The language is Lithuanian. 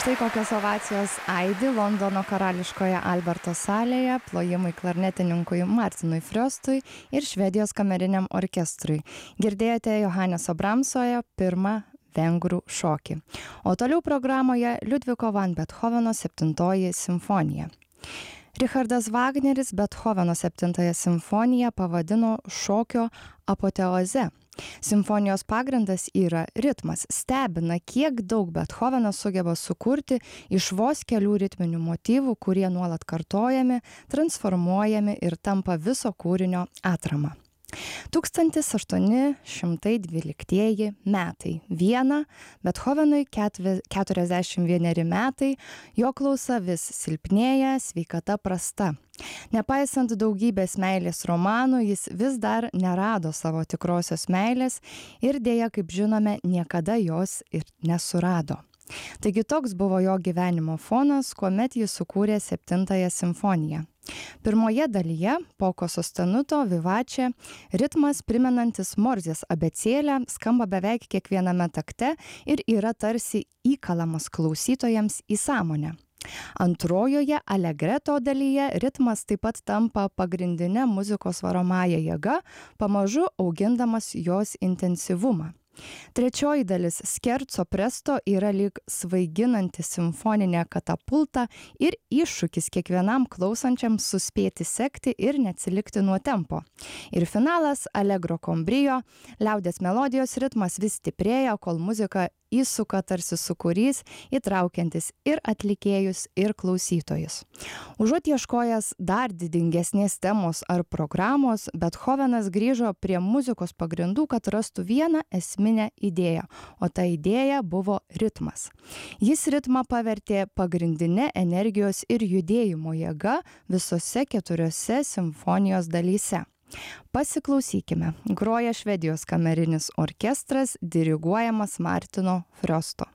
Štai kokios ovacijos aidi Londono karališkoje Alberto salėje plojimai klarnetininkui Martinui Friostui ir Švedijos kameriniam orkestrui. Girdėjote Johanneso Bramsojo pirmą vengrų šokį. O toliau programoje Liudviko van Bethoveno 7 simfonija. Richardas Wagneris Bethoveno 7 simfoniją pavadino šokio apoteoze. Simfonijos pagrindas yra ritmas. Stebina, kiek daug Bethovenas sugeba sukurti iš vos kelių ritminių motyvų, kurie nuolat kartojami, transformuojami ir tampa viso kūrinio atrama. 1812 metai. Viena, Bethovenui 41 metai, jo klausa vis silpnėja, sveikata prasta. Nepaisant daugybės meilės romanų, jis vis dar nerado savo tikrosios meilės ir dėja, kaip žinome, niekada jos ir nesurado. Taigi toks buvo jo gyvenimo fonas, kuomet jis sukūrė 7 simfoniją. Pirmoje dalyje, poko sostenuto, vivače, ritmas primenantis Morzės abėcėlę skamba beveik kiekviename takte ir yra tarsi įkalamas klausytojams į sąmonę. Antrojoje allegretto dalyje ritmas taip pat tampa pagrindinė muzikos varomąja jėga, pamažu augindamas jos intensyvumą. Trečioji dalis skerco presto yra lyg svaiginanti simfoninė katapulta ir iššūkis kiekvienam klausančiam suspėti sekti ir neatsilikti nuo tempo. Ir finalas allegro con brio, liaudies melodijos ritmas vis stiprėja, kol muzika įsuka tarsi sūkurys, įtraukiantis ir atlikėjus, ir klausytojus. Užuot ieškojęs dar didingesnės temos ar programos, Bethovenas grįžo prie muzikos pagrindų, kad rastų vieną esminę idėją, o ta idėja buvo ritmas. Jis ritmą pavertė pagrindinė energijos ir judėjimo jėga visose 4 simfonijos dalyse. Pasiklausykime. Groja Švedijos kamerinis orkestras diriguojamas Martino Friosto.